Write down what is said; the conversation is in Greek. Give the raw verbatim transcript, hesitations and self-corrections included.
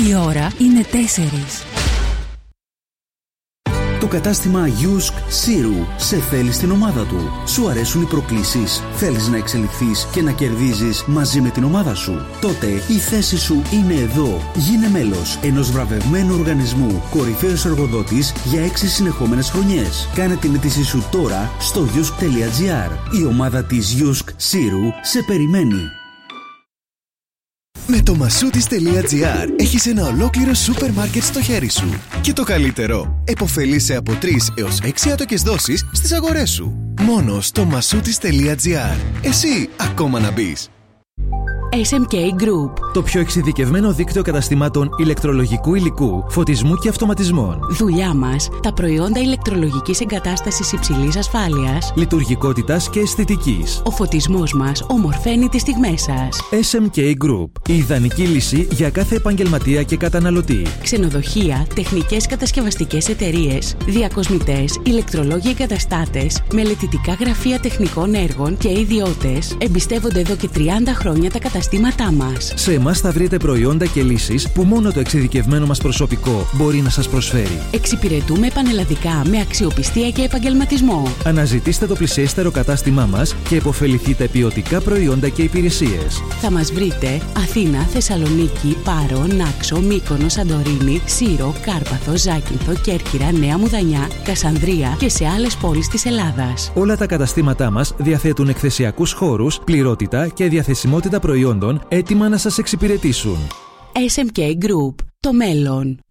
Η ώρα είναι τέσσερις. Το κατάστημα Yusk Siru σε θέλει στην ομάδα του. Σου αρέσουν οι προκλήσεις? Θέλεις να εξελιχθείς και να κερδίζεις μαζί με την ομάδα σου? Τότε η θέση σου είναι εδώ. Γίνε μέλος ενός βραβευμένου οργανισμού, κορυφαίος εργοδότης για έξι συνεχόμενες χρονιές. Κάνε την αίτησή σου τώρα στο yusk τελεία gr. Η ομάδα της Yusk Siru σε περιμένει. Με το μασούτις τελεία gr έχεις ένα ολόκληρο σούπερ μάρκετ στο χέρι σου. Και το καλύτερο, επωφελείσαι από τρεις έως έξι άτοκες δόσεις στις αγορές σου. Μόνο στο μασούτις τελεία gr. Εσύ ακόμα να μπεις. ες εμ κέι Group. Το πιο εξειδικευμένο δίκτυο καταστημάτων ηλεκτρολογικού υλικού, φωτισμού και αυτοματισμών. Δουλειά μας, τα προϊόντα ηλεκτρολογικής εγκατάστασης υψηλής ασφάλειας, λειτουργικότητας και αισθητικής. Ο φωτισμός μας ομορφαίνει τις στιγμές σας. ες εμ κέι Group. Η ιδανική λύση για κάθε επαγγελματία και καταναλωτή. Ξενοδοχεία, τεχνικές κατασκευαστικές εταιρείες, διακοσμητές, ηλεκτρολόγοι εγκαταστάτες, μελετητικά γραφεία τεχνικών έργων και ιδιώτες εμπιστεύονται εδώ και τριάντα χρόνια τα καταστήματά μας. Σε εμάς θα βρείτε προϊόντα και λύσεις που μόνο το εξειδικευμένο μας προσωπικό μπορεί να σας προσφέρει. Εξυπηρετούμε πανελλαδικά με αξιοπιστία και επαγγελματισμό. Αναζητήστε το πλησιέστερο κατάστημά μας και επωφεληθείτε ποιοτικά προϊόντα και υπηρεσίες. Θα μας βρείτε Αθήνα, Θεσσαλονίκη, Πάρο, Νάξο, Μύκονο, Σαντορίνη, Σύρο, Κάρπαθο, Ζάκυνθο, Κέρκυρα, Νέα Μουδανιά, Κασανδρία και σε άλλες πόλεις της Ελλάδας. Όλα τα καταστήματά μας διαθέτουν εκθεσιακούς χώρους, πληρότητα και διαθεσιμότητα προϊόντων έτοιμα να σας εξυπηρετήσουν. ες εμ κέι Group. Το μέλλον.